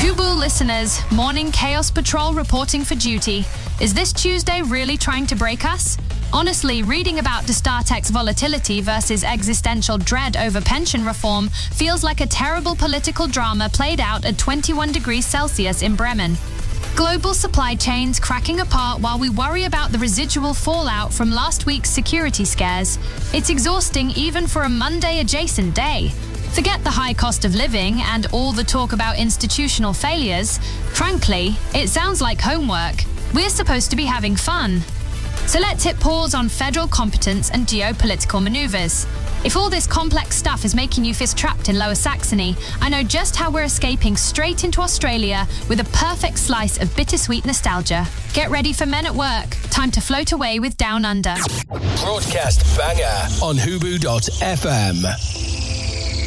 Hubu listeners, Morning Chaos Patrol reporting for duty. Is this Tuesday really trying to break us? Honestly, reading about Destartec's volatility versus existential dread over pension reform feels like a terrible political drama played out at 21 degrees Celsius in Bremen. Global supply chains cracking apart while we worry about the residual fallout from last week's security scares. It's exhausting even for a Monday-adjacent day. Forget the high cost of living and all the talk about institutional failures. Frankly, it sounds like homework. We're supposed to be having fun. So let's hit pause on federal competence and geopolitical maneuvers. If all this complex stuff is making you feel trapped in Lower Saxony, I know just how we're escaping straight into Australia with a perfect slice of bittersweet nostalgia. Get ready for Men at Work. Time to float away with Down Under. Broadcast banger on Hubu.fm.